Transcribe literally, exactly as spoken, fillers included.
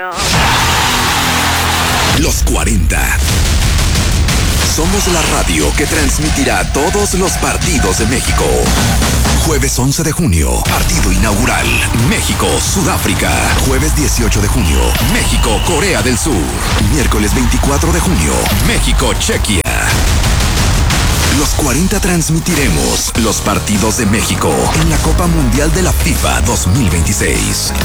no. Los cuarenta. Somos la radio que transmitirá todos los partidos de México. Jueves once de junio, partido inaugural. México, Sudáfrica. Jueves dieciocho de junio, México, Corea del Sur. Miércoles veinticuatro de junio, México, Chequia. Los cuarenta transmitiremos los partidos de México en la Copa Mundial de la FIFA dos mil veintiséis.